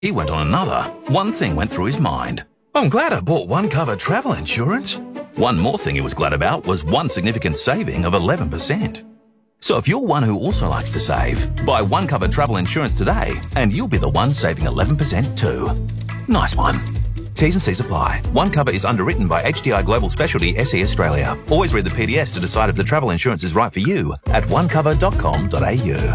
He went on another. One thing went through his mind. I'm glad I bought One Cover travel insurance. One more thing he was glad about was one significant saving of 11%. So if you're one who also likes to save, buy One Cover travel insurance today and you'll be the one saving 11% too. Nice one. T's and C's apply. One Cover is underwritten by HDI Global Specialty SE Australia. Always read the PDS to decide if the travel insurance is right for you at onecover.com.au.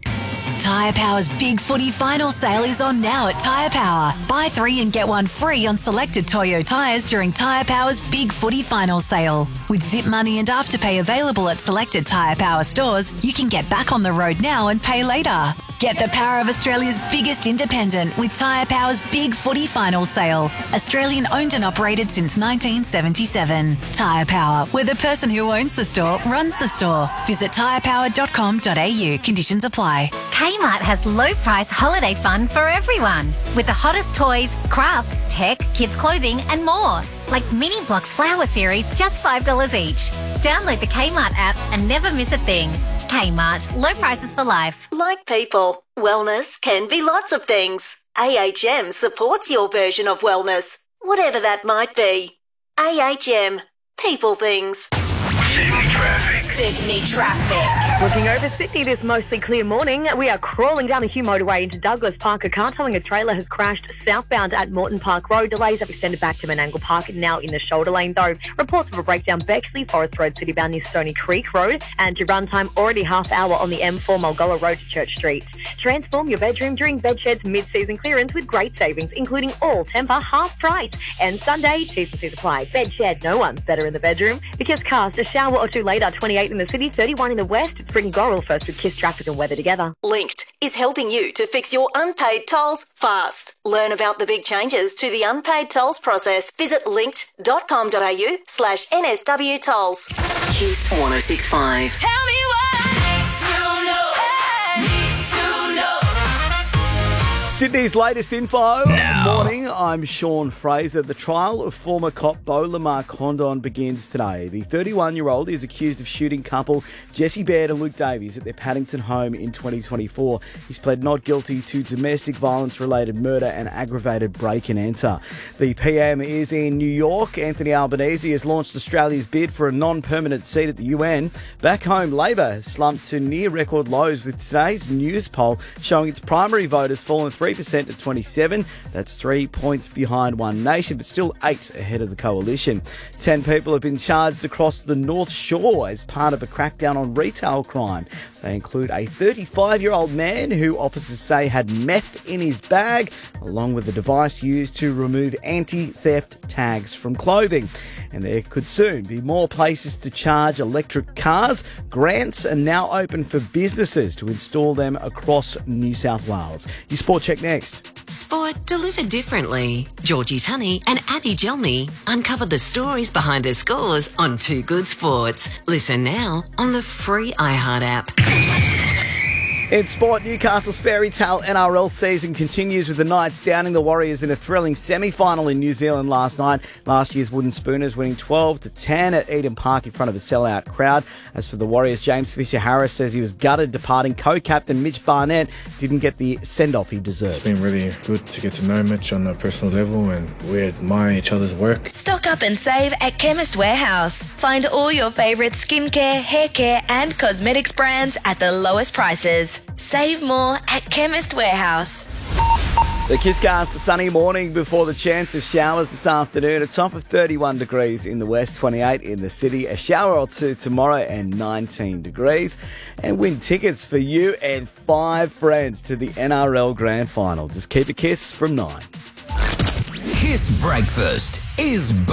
Tyre Power's Big Footy Final Sale is on now at Tyre Power. Buy 3 and get 1 free on selected Toyo tyres during Tyre Power's Big Footy Final Sale. With Zip Money and Afterpay available at selected Tyre Power stores, you can get back on the road now and pay later. Get the power of Australia's biggest independent with Tyre Power's Big Footy Final Sale. Australian owned and operated since 1977. Tyre Power, where the person who owns the store runs the store. Visit tyrepower.com.au. Conditions apply. Kmart has low price holiday fun for everyone. With the hottest toys, craft, tech, kids clothing and more. Like Mini Blocks Flower Series, just $5 each. Download the Kmart app and never miss a thing. Kmart, low prices for life. Like people, wellness can be lots of things. AHM supports your version of wellness, whatever that might be. AHM, people things. Sydney traffic. Sydney traffic. Looking over Sydney this mostly clear morning, we are crawling down the Hugh motorway into Douglas Park. A car towing a trailer has crashed southbound at Moreton Park Road. Delays have extended back to Menangle Park, now in the shoulder lane though. Reports of a breakdown Bexley Forest Road citybound near Stony Creek Road, and your run time already half hour on the M4 Mulgoa Road to Church Street. Transform your bedroom during Bedshed's mid-season clearance with great savings, including all Temper half price. And Sunday, T's and C's apply. Bedshed, no one's better in the bedroom. Because cars, a shower or two later, 28 in the city, 31 in the west. It's bringing Goral first with Kiss traffic and weather together. Linked is helping you to fix your unpaid tolls fast. Learn about the big changes to the unpaid tolls process. Visit linked.com.au/NSW tolls. Kiss 106.5. Tell me what I need to know. Sydney's latest info. Now. Morning, I'm Sean Fraser. The trial of former cop Beau Lamar Condon begins today. The 31-year-old is accused of shooting couple Jesse Baird and Luke Davies at their Paddington home in 2024. He's pled not guilty to domestic violence-related murder and aggravated break and enter. The PM is in New York. Anthony Albanese has launched Australia's bid for a non-permanent seat at the UN. Back home, Labor has slumped to near-record lows, with today's news poll showing its primary vote has fallen 3% to 27. That's 3 points behind One Nation, but still 8 ahead of the coalition. 10 people have been charged across the North Shore as part of a crackdown on retail crime. They include a 35-year-old man who officers say had meth in his bag, along with a device used to remove anti-theft tags from clothing. And there could soon be more places to charge electric cars. Grants are now open for businesses to install them across New South Wales. Your sport check next. Sport delivered differently. Georgie Tunney and Avi Gelmi uncover the stories behind the scores on Too Good Sports. Listen now on the free iHeart app. In sport, Newcastle's fairy tale NRL season continues with the Knights downing the Warriors in a thrilling semi-final in New Zealand last night. Last year's Wooden Spooners winning 12-10 at Eden Park in front of a sellout crowd. As for the Warriors, James Fisher-Harris says he was gutted departing co-captain Mitch Barnett didn't get the send-off he deserved. It's been really good to get to know Mitch on a personal level, and we admire each other's work. Stock up and save at Chemist Warehouse. Find all your favourite skincare, hair care and cosmetics brands at the lowest prices. Save more at Chemist Warehouse. The Kisscast, the sunny morning before the chance of showers this afternoon. A top of 31 degrees in the west, 28 in the city. A shower or two tomorrow and 19 degrees. And win tickets for you and 5 friends to the NRL Grand Final. Just keep a kiss from 9. Kiss Breakfast is